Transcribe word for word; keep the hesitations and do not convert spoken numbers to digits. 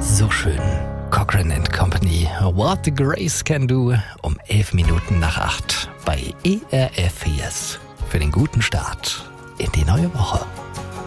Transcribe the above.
So schön. Cochrane and Company, What the Grace Can Do, um elf Minuten nach acht bei E R F Yes. Für den guten Start in die neue Woche.